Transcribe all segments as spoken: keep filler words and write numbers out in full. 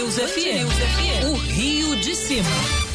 News F M, o Rio de Cima.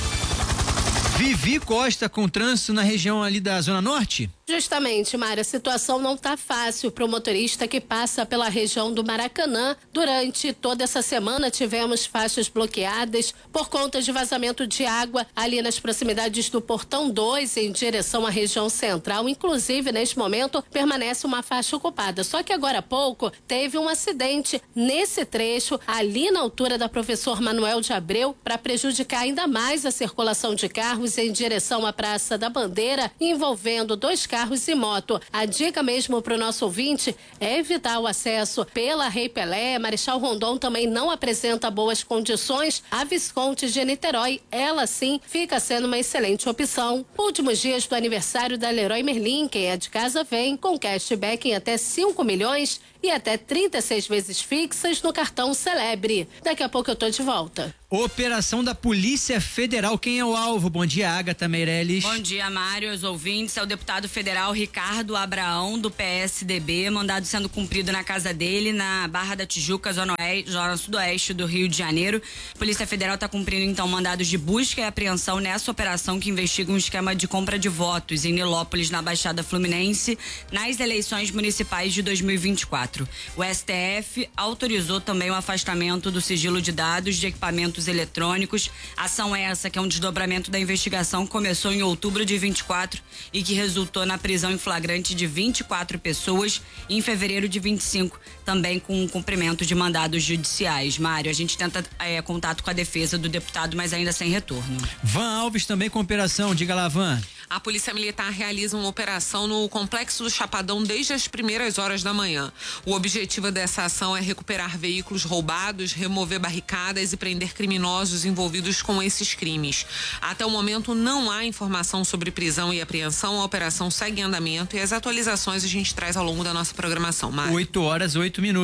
Vivi Costa com trânsito na região ali da Zona Norte? Justamente, Mário, a situação não está fácil para o motorista que passa pela região do Maracanã. Durante toda essa semana tivemos faixas bloqueadas por conta de vazamento de água ali nas proximidades do Portão dois em direção à região central. Inclusive, neste momento, permanece uma faixa ocupada. Só que agora há pouco teve um acidente nesse trecho, ali na altura da Professor Manuel de Abreu, para prejudicar ainda mais a circulação de carros em direção à Praça da Bandeira, envolvendo dois carros e moto. A dica mesmo para o nosso ouvinte é evitar o acesso pela Rei Pelé. Marechal Rondon também não apresenta boas condições. A Visconde de Niterói, ela sim, fica sendo uma excelente opção. Últimos dias do aniversário da Leroy Merlin, quem é de casa vem com cashback em até cinco milhões e até trinta e seis vezes fixas no cartão Celebre. Daqui a pouco eu tô de volta. Operação da Polícia Federal, quem é o alvo? Bom dia, Agatha Meirelles. Bom dia, Mário, os ouvintes. É o deputado federal Ricardo Abraão, do P S D B, mandado sendo cumprido na casa dele, na Barra da Tijuca, zona, oeste, zona sudoeste do Rio de Janeiro. A Polícia Federal está cumprindo, então, mandados de busca e apreensão nessa operação que investiga um esquema de compra de votos em Nilópolis, na Baixada Fluminense, nas eleições municipais de dois mil e vinte e quatro. O S T F autorizou também o afastamento do sigilo de dados de equipamentos eletrônicos. Ação essa que é um desdobramento da investigação que começou em outubro de vinte e quatro e que resultou na prisão em flagrante de vinte e quatro pessoas e em fevereiro de vinte e cinco, também com o cumprimento de mandados judiciais. Mário, a gente tenta é, contato com a defesa do deputado, mas ainda sem retorno. Van Alves também com operação, diga lá, Van. A Polícia Militar realiza uma operação no Complexo do Chapadão desde as primeiras horas da manhã. O objetivo dessa ação é recuperar veículos roubados, remover barricadas e prender criminosos envolvidos com esses crimes. Até o momento não há informação sobre prisão e apreensão. A operação segue em andamento e as atualizações a gente traz ao longo da nossa programação. Mário. oito horas, oito minutos.